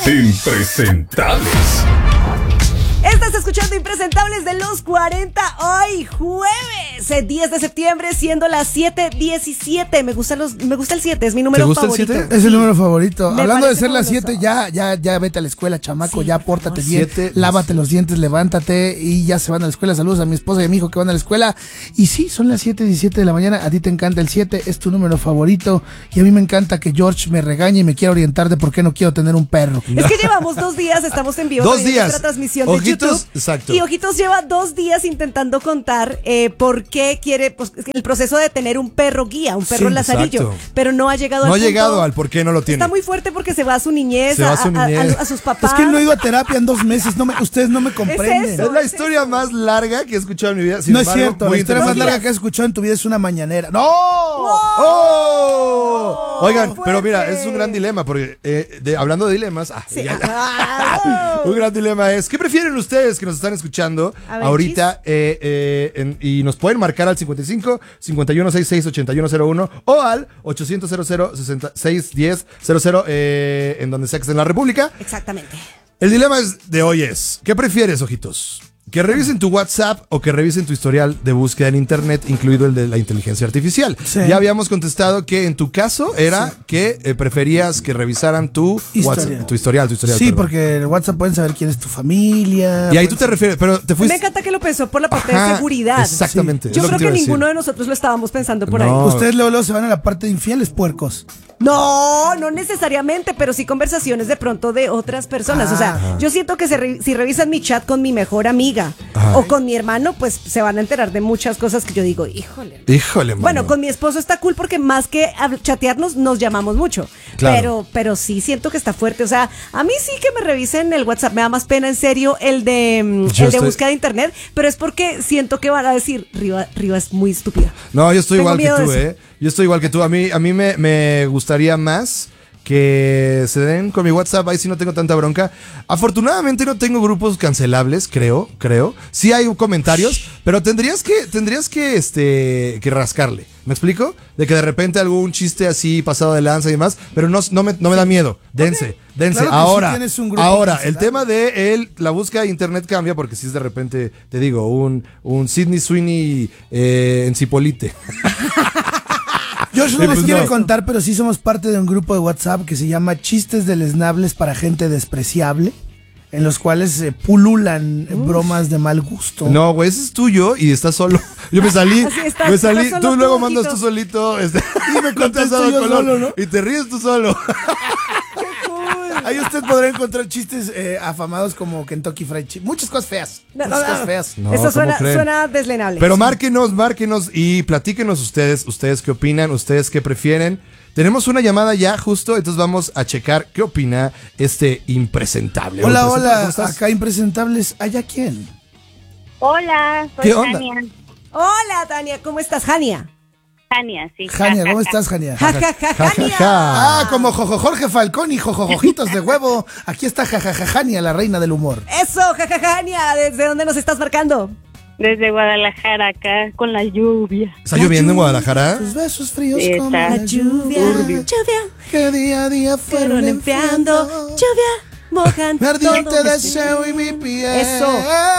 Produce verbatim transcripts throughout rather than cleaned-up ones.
Impresentables. Estás escuchando Impresentables de los cuarenta hoy jueves diez de septiembre, siendo las siete diecisiete. Me gusta los, me gusta el siete, es mi número ¿Te gusta favorito. el siete? Es el número favorito. Me Hablando de parece ser las fabuloso. siete, ya, ya, ya vete a la escuela, chamaco, Sí, ya pórtate por bien, siete, lávate los dientes, levántate y ya se van a la escuela. Saludos a mi esposa y a mi hijo que van a la escuela. Y sí, son las siete diecisiete de la mañana, a ti te encanta el siete, es tu número favorito. Y a mí me encanta que George me regañe y me quiera orientar de por qué no quiero tener un perro. Es que llevamos dos días, estamos en vivo. Dos también en días. nuestra transmisión de Ojitos, YouTube. exacto. Y Ojitos lleva dos días intentando contar eh, por qué quiere, pues, el proceso de tener un perro guía, un perro Sí, lazarillo. exacto. Pero no ha llegado No al ha punto. llegado al por qué no lo tiene. Está muy fuerte porque se va a su niñez, Se va a, a su a- a- niñez. a sus papás. Es que él no ha ido a terapia en dos meses, no me, ustedes no me comprenden. eso. Es la historia más larga que he escuchado en mi vida. Sin No es embargo, cierto, muy la historia más interesante. larga que has escuchado en tu vida es una mañanera. ¡No! ¡Oh! Oigan, fuerte. pero mira, es un gran dilema, porque eh, de- hablando de dilemas, ah, Sí. ya- Ah, un gran dilema es, ¿qué prefieren ustedes que nos están escuchando A ver, ahorita? Eh, eh, en- y nos pueden marcar al cincuenta y cinco, cincuenta y uno sesenta y seis, ochenta y uno cero uno o al ochocientos, cero cero, sesenta y seis, diez, cero cero, eh, en donde sea que esté en la República. Exactamente. El dilema es- de hoy es, ¿qué prefieres, Ojitos? ¿Que revisen tu WhatsApp o que revisen tu historial de búsqueda en internet, incluido el de la inteligencia artificial? Sí. Ya habíamos contestado que en tu caso era que eh, preferías que revisaran tu Historial. WhatsApp, tu historial, tu historial. Sí, perdón. porque en el WhatsApp pueden saber quién es tu familia. Y ahí tú pueden te refieres, pero te fuiste... Me encanta que lo pensó por la parte Ajá, de seguridad. exactamente, Yo es lo creo que que, te iba a decir. ninguno de nosotros lo estábamos pensando por No. ahí. Ustedes luego, luego se van a la parte de infieles puercos. No, no necesariamente, pero sí conversaciones de pronto de otras personas. O sea, yo siento que se re- si revisan mi chat con mi mejor amiga Ajá. o con mi hermano, pues se van a enterar de muchas cosas que yo digo, híjole. Híjole, mano. Bueno, con mi esposo está cool porque más que hab- chatearnos, nos llamamos mucho. Claro. Pero, pero sí siento que está fuerte. O sea, a mí sí que me revisen el WhatsApp. Me da más pena, en serio, el de, mm, el Yo de estoy- búsqueda de internet. Pero es porque siento que van a decir, Riva, Riva es muy estúpida. No, yo estoy Tengo igual que miedo de tú, eso. ¿eh? Yo estoy igual que tú. A mí, a mí me, me gustaría más que se den con mi WhatsApp, ahí sí no tengo tanta bronca. Afortunadamente no tengo grupos cancelables, creo, creo. Sí hay comentarios, pero tendrías que, tendrías que, este, que rascarle. ¿Me explico? De que de repente algún chiste así pasado de lanza y demás, pero no, no, me, no me da miedo. Dense, dense. Claro que sí ahora, tienes un grupo ahora, el cancelable. tema de el, la búsqueda de internet cambia porque si es de repente, te digo, un, un Sidney Sweeney eh, en Cipolite. Yo no Eh, les pues quiero no. contar, pero sí somos parte de un grupo de WhatsApp que se llama Chistes deleznables para gente despreciable, en los cuales se pululan bromas de mal gusto. No, güey, ese es tuyo y estás solo. Yo me salí, Así estás, me salí, estás solo tú tú, luego mandas Ojito. tú solito, este, y me contaste contas yo solo, ¿no? y te ríes tú solo. Ahí usted podrá encontrar chistes eh, afamados como Kentucky Fried Chicken. Muchas cosas feas. No, Muchas no, cosas no. feas. No, Eso ¿cómo suena, creen? suena deslenable. Pero márquenos, márquenos y platíquenos ustedes, ustedes qué opinan, ustedes qué prefieren. Tenemos una llamada ya justo, entonces vamos a checar qué opina este impresentable. Hola, ¿Cómo hola. estás? Acá impresentables. ¿Allá quién? Hola, soy ¿Qué onda? Tania. Hola, Tania, ¿cómo estás, Jania? Tania, sí. Jania, ¿cómo estás, Jania? Ja, ja, ja, Ja, ja, Jania. ja. Ah, como Jojo Jorge Falcón y Jojojojitos de huevo. Aquí está Jajajajania, la reina del humor. Eso, ja, ja, Jania, ¿desde dónde nos estás marcando? Desde Guadalajara, acá con la lluvia. ¿Está lloviendo en Guadalajara? Tus besos fríos Sí, como está. la La lluvia, lluvia lluvia, que día a día fueron fueron enfriando, enfriando. lluvia, mojan Mi ardiente todo mi deseo y mi piel. Eso.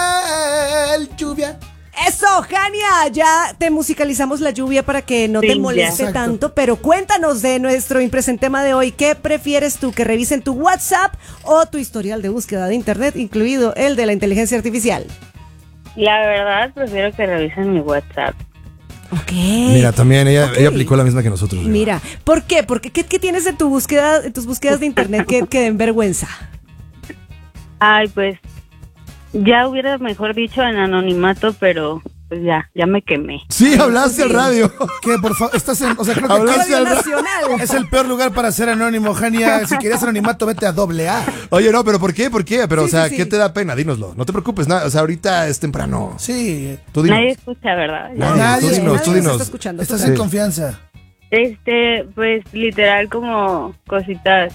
Lluvia. Eso, Jania, ya te musicalizamos la lluvia para que no Sí, te ya. moleste Exacto. tanto, pero cuéntanos de nuestro impresentema de hoy. ¿Qué prefieres tú, que revisen tu WhatsApp o tu historial de búsqueda de internet, incluido el de la inteligencia artificial? La verdad, prefiero que revisen mi WhatsApp. Ok. Mira, también ella, Ok. ella aplicó la misma que nosotros. Riva. Mira, ¿por qué? Porque ¿qué, qué tienes en tu búsqueda, en tus búsquedas de internet que, que den vergüenza? Ay, pues, ya hubiera mejor dicho en anonimato, pero pues ya, ya me quemé. Sí, hablaste al radio. ¿Qué, por favor? Estás en. O sea, creo que Hablaste acá Radio al ra- Nacional. es el peor lugar para ser anónimo, Jania. Si querías anonimato, vete a doble A. Oye, no, pero ¿por qué? ¿Por qué? Pero, Sí, o sea, sí, sí. ¿qué te da pena? Dínoslo. No te preocupes, nada. O sea, ahorita es temprano. Sí. Tú dinos. Nadie escucha, ¿verdad? Ya. Nadie, Nadie, tú dinos, Nadie tú nos dinos. está escuchando. Estás Sí. en confianza. Este, pues, literal como cositas,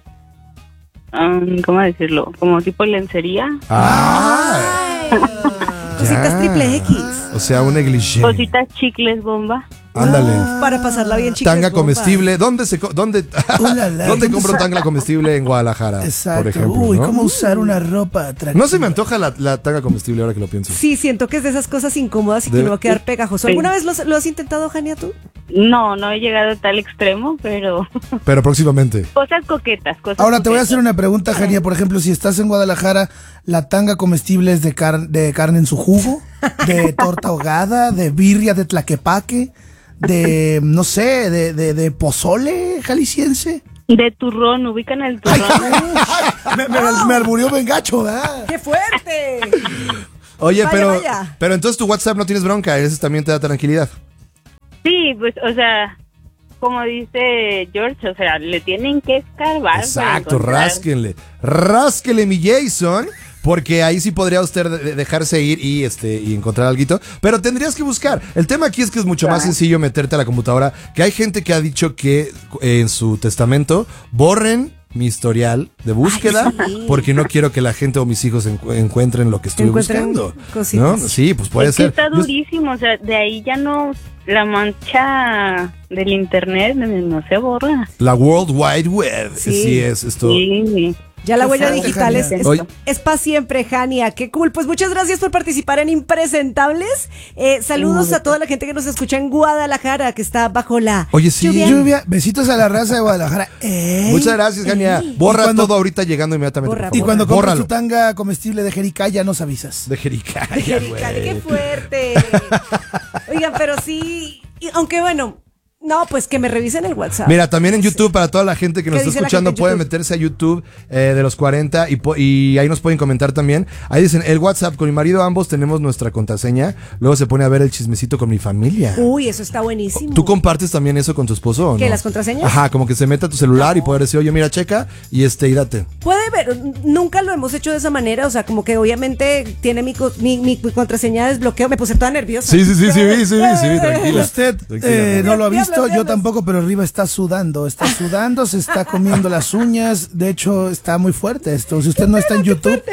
um, ¿cómo decirlo? Como tipo lencería. Ah, Ay, cositas ya. triple X. O sea, un negligé. Cositas chicles bomba. Ándale. Para pasarla bien, chicas. Tanga bomba. comestible. ¿Dónde se co- dónde, Ulala, ¿dónde ¿dónde compro un sa- tanga comestible en Guadalajara? Exacto. Por ejemplo. Uy, ¿no? ¿cómo usar una ropa atractiva? No se me antoja la, la tanga comestible ahora que lo pienso. Sí, siento que es de esas cosas incómodas y que De- no va a quedar pegajoso. ¿Alguna vez lo, lo has intentado, Jania, tú? No, no he llegado a tal extremo, pero Pero próximamente. cosas coquetas, cosas Ahora te voy a hacer coquetas. una pregunta, Jania. Por ejemplo, si estás en Guadalajara, ¿la tanga comestible es de, car- de carne en su jugo? ¿De torta ahogada? ¿De birria de tlaquepaque? ¿De, no sé, de, de, de pozole jalisciense? De turrón, ubican el turrón. me, me, me alburió Bengacho, ¿verdad? ¡Qué fuerte! Oye, Vaya, pero, vaya. pero entonces tu WhatsApp no tienes bronca, ese también te da tranquilidad. Sí, pues, o sea, como dice George, o sea, le tienen que escarbar. para Exacto, encontrar. rásquenle. Rásquenle, mi Jason. Porque ahí sí podría usted de- dejarse ir y este y encontrar algo, pero tendrías que buscar. El tema aquí es que es mucho más sencillo meterte a la computadora, que hay gente que ha dicho que eh, en su testamento borren mi historial de búsqueda Ay, sí. porque no quiero que la gente o mis hijos encu- encuentren lo que estuve Encuentren buscando. cositas. ¿No? Sí, pues puede Es que ser. está Yo- durísimo, o sea, de ahí ya no, la mancha del internet no se borra. La World Wide Web. Sí. Sí, es esto. Sí. Ya la Qué huella fuerte, digital es, Jania. es, Oye. es para siempre, Jania. Qué cool. Pues muchas gracias por participar en Impresentables. Eh, saludos a toda la gente que nos escucha en Guadalajara, que está bajo la Oye, sí. lluvia. Lluvia, besitos a la raza de Guadalajara. Ey. Muchas gracias, Gania. Borra Y cuando- todo ahorita llegando inmediatamente. Borra, por Y favor. cuando compres Bórralo. tu tanga comestible de Jericá, ya nos avisas. De Jericaya, De Jericaya, güey. qué fuerte. Oigan, pero sí, y aunque bueno, no, pues que me revisen el WhatsApp. Mira, también en YouTube, para toda la gente que nos ¿Qué está dice la escuchando, gente en puede YouTube? meterse a YouTube eh, de los cuarenta y, po- y ahí nos pueden comentar también. Ahí dicen, el WhatsApp, con mi marido ambos tenemos nuestra contraseña. Luego se pone a ver el chismecito con mi familia. Uy, eso está buenísimo. ¿Tú compartes también eso con tu esposo o no? ¿Qué, las contraseñas? Ajá, como que se meta a tu celular y puede decir, oye, mira, checa y este, y date. Puede ver, nunca lo hemos hecho de esa manera, o sea, como que obviamente tiene mi, co- mi, mi contraseña de desbloqueo, me puse toda nerviosa. Sí, sí, sí, sí, sí, sí, sí, tranquila. Usted Tranquila, eh, no. no lo ha Diablos, visto, yo diablos. tampoco, pero arriba está sudando, está sudando, se está comiendo las uñas, de hecho está muy fuerte esto. Si usted no está en YouTube,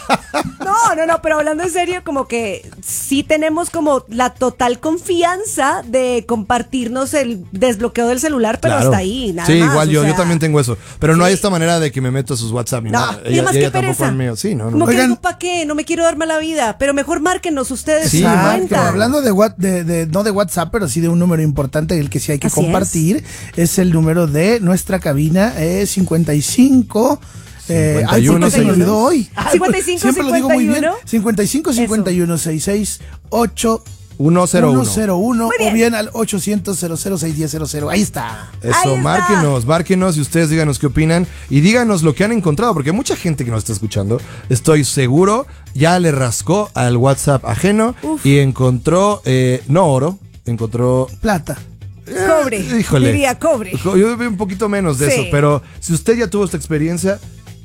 No, no, no, pero hablando en serio, como que sí tenemos como la total confianza de compartirnos el desbloqueo del celular, pero Claro. hasta ahí, nada Sí, más, igual o yo, yo sea, también tengo eso. Pero no Sí. hay esta manera de que me meto a sus WhatsApp ni No, nada. y además ella qué tampoco pereza. al mío. Sí, no, no. Como no. que Oigan. digo, ¿para qué? No me quiero dar mala vida, pero mejor márquenos ustedes. Sí, se dan marquen, cuenta. hablando de, what- de, de- no de WhatsApp, pero sí de un número importante, el que sí hay que Así compartir, es. el número de nuestra cabina, es cincuenta y cinco. Eh, ay, ¿por qué se me olvidó hoy? cincuenta y cinco, Siempre lo digo muy bien. cincuenta y uno. cincuenta y cinco, cincuenta y uno, sesenta y seis, ocho uno cero uno. cero uno Muy o bien. bien al ochocientos, cero cero seis diez cero cero. Ahí está. Ahí Eso, está. márquenos, márquenos y ustedes díganos qué opinan y díganos lo que han encontrado, porque mucha gente que nos está escuchando, estoy seguro, ya le rascó al WhatsApp ajeno Uf. y encontró, eh, no oro, encontró... Plata. Cobre, eh, híjole. diría cobre. Yo veo un poquito menos de Sí. eso, pero si usted ya tuvo esta experiencia...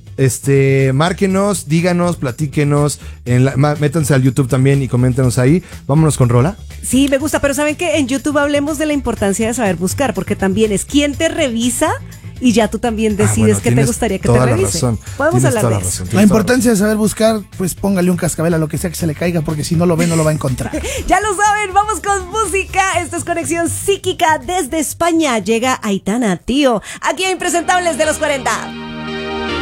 Este, márquenos, díganos, platíquenos, en la- ma- métanse al YouTube también y coméntenos ahí. Vámonos con Rola. Sí, me gusta, pero ¿saben qué? En YouTube hablemos de la importancia de saber buscar, porque también es quien te revisa y ya tú también Ah, decides bueno, qué te tienes gustaría que toda te la revise. razón. Podemos Tienes hablar toda de la eso. razón, La tienes toda importancia de saber buscar, pues póngale un cascabel a lo que sea que se le caiga, porque si no lo ve, no lo va a encontrar. Ya lo saben, vamos con música. Esto es Conexión Psíquica desde España. Llega Aitana, tío. Aquí a Impresentables de los cuarenta.